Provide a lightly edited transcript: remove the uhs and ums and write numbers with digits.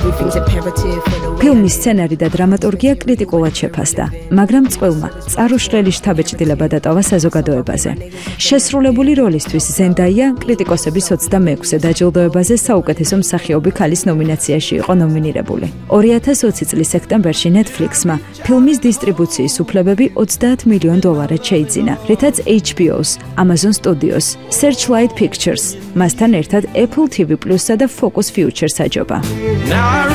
ფილმის სცენარი და დრამატურგია კრიტიკულად შეფასდა, მაგრამ წყვილმა წარუშლელი შთაბეჭდილება დატოვა საზოგადოებაზე. შესრულებული როლისთვის ზენდაია კრიტიკოსების 26-ე დაჯილდოებაზე საუკეთესო მსახიობი ქალის ნომინაციაში იყო ნომინირებული. 2020 წლის სექტემბერში Netflix-მა ფილმის დისტრიბუციის უფლებები $30 მილიონ შეიძინა, რითაც HBO-ს, Amazon Studios, Searchlight Pictures, მასთან ერთად Apple TV+-სა და Focus Features აჯობა.